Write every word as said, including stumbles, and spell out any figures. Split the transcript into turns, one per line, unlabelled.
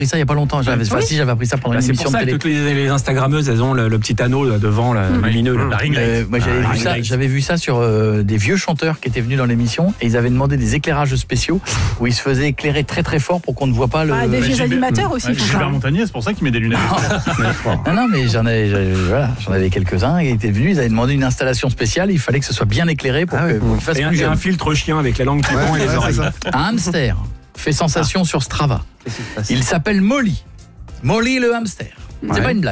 ça il y a pas longtemps. J'avais,
Oui.
enfin, si j'avais appris ça pendant
Bah,
une
c'est
émission
pour ça
de
que
télé.
toutes les, les Instagrammeuses, elles ont le, le petit anneau là, devant, là,
Mmh.
lumineux. là.
La ring light.
Euh, moi j'avais,
Ah,
vu
ring
ça,
light.
j'avais vu ça sur euh, des vieux chanteurs qui étaient venus dans l'émission et ils avaient demandé des éclairages spéciaux où ils se faisaient éclairer très très fort pour qu'on ne voit pas le.
Ah, des vieux
Gilbert-
animateurs aussi
Ouais,
font ça.
Gilbert Montagnier, c'est pour ça qu'il met des lunettes.
Non, non, mais j'en avais, j'avais- voilà, j'en avais quelques-uns qui étaient venus. Ils avaient demandé une installation spéciale. Il fallait que ce soit bien éclairé pour,
Ah
que,
ouais.
pour qu'il fasse
Et un,
plus
et
jeune.
un filtre chien avec la langue qui pend et les oreilles.
Un hamster fait sensation sur Strava. Il s'appelle Molly. Molly le hamster. C'est
Ouais.
pas une blague.